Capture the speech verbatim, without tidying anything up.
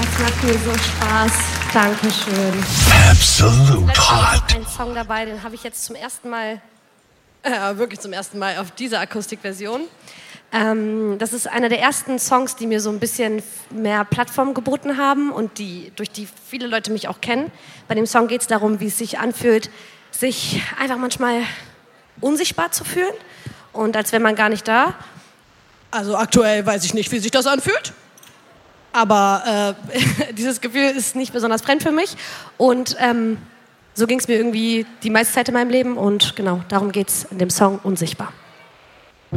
Das macht mir so Spaß. Dankeschön. Absolute Hot. Ein Song dabei, den habe ich jetzt zum ersten Mal, äh, wirklich zum ersten Mal auf dieser Akustikversion. Ähm, das ist einer der ersten Songs, die mir so ein bisschen mehr Plattform geboten haben und die, durch die viele Leute mich auch kennen. Bei dem Song geht es darum, wie es sich anfühlt, sich einfach manchmal unsichtbar zu fühlen und als wäre man gar nicht da. Also aktuell weiß ich nicht, wie sich das anfühlt. Aber äh, dieses Gefühl ist nicht besonders fremd für mich. Und ähm, so ging es mir irgendwie die meiste Zeit in meinem Leben. Und genau, darum geht es in dem Song Unsichtbar.